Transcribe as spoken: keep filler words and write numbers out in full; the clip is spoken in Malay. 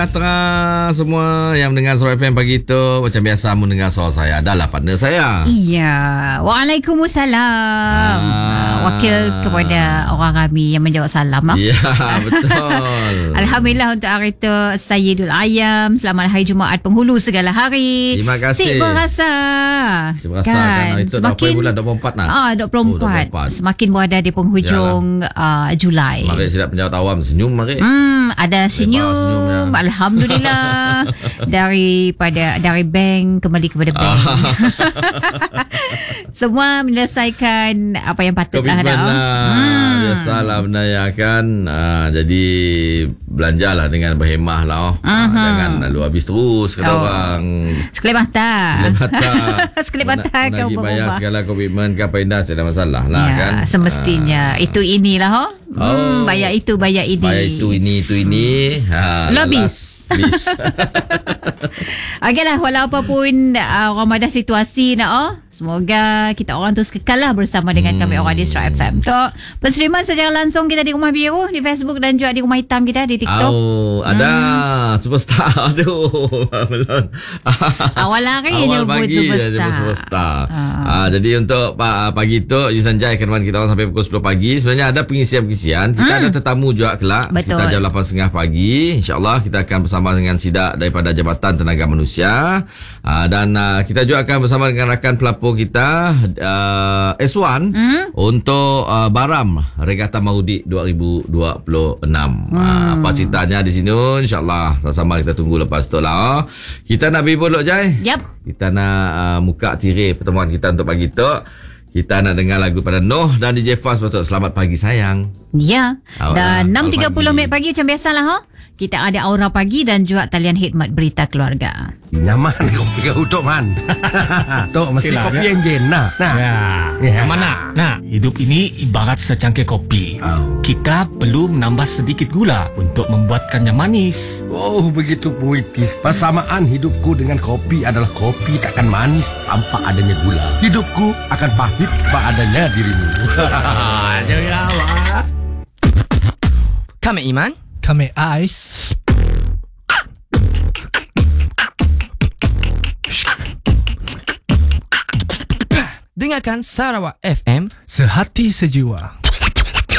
Tengah semua yang mendengar Suara F M pagi tu, macam biasa mendengar suara saya adalah partner saya. Iya. Waalaikumsalam. Ah. Wakil kepada orang kami yang menjawab salam. Ya, betul. Alhamdulillah untuk hari itu Sayyidul Ayam. Selamat hari Jumaat penghulu segala hari. Terima kasih. Sik berasa. Sik berasa kan, kan hari itu semakin, berapa bulan? dua puluh empat nak? Ah, dua puluh empat. Oh, dua puluh empat. Semakin berada di penghujung uh, Julai. Mari silap penjawat awam senyum mari. Hmm, ada senyum. senyum Alhamdulillah. Daripada dari bank kembali kepada bank. Semua menyelesaikan apa yang patutlah dah. Hmm. Biasalah benda yang akan uh, jadi belanjalah dengan berhemah lah. Oh. Uh-huh. Uh, jangan lalu habis terus kata oh. orang. Sekelip mata. Sekelip mata. Sekelip mata kau berubah. Bayar segala komitmen ke apa indah tidak masalah lah ya, kan. Semestinya. Uh. Itu inilah. Oh. Oh. Hmm, bayar itu, bayar ini. Bayar itu, ini, itu, ini. Ha, Lobis. Please. Okeylah, walaupun uh, Ramadan situasi nak oh, semoga kita orang terus kekal lah bersama dengan hmm. kami orang di Suara F M. So, penseriman secara langsung kita di Rumah Biru, di Facebook dan juga di Rumah Hitam kita di TikTok. Oh, ada hmm. superstar. Aduh, belum. Awal hari Awal nyebut pagi superstar. superstar. Uh. Uh, jadi untuk pagi tu, Yusan Jai akan menemani kita orang sampai pukul sepuluh pagi. Sebenarnya ada pengisian-pengisian. Kita hmm. ada tetamu juga kelak. Betul. Sekitar jam lapan tiga puluh pagi. InsyaAllah kita akan bersama dengan Sidak daripada Jabatan Tenaga Manusia, uh, dan uh, kita juga akan bersama dengan rakan pelapor kita uh, S satu hmm? untuk uh, Baram Regata Maudi dua ribu dua puluh enam. hmm. uh, Apa ceritanya di sini, insyaAllah sama-sama kita tunggu lepas tu lah. Oh. Kita nak bibur dulu Jai. Yep. Kita nak uh, muka tirai pertemuan kita untuk pagi tu. Kita nak dengar lagu pada Noh dan D J Fast betul. Selamat pagi sayang. Ya. Dan enam tiga puluh minit pagi macam biasalah. Oh. Kita ada Aura Pagi dan juga talian khidmat berita keluarga. Nyaman kopi kau Tok Man. Tok mesti Sila, kopi ya? Enjin nah. Nah. Ya. Ya. Mana? Nah, hidup ini ibarat secangkir kopi. Oh. Kita perlu menambah sedikit gula untuk membuatkannya manis. Oh, begitu puitis. Persamaan hidupku dengan kopi adalah kopi takkan manis tanpa adanya gula. Hidupku akan pahit tanpa adanya dirimu. Jangan. Kami Iman, kami Ais. Dengarkan Sarawak F M, sehati sejiwa.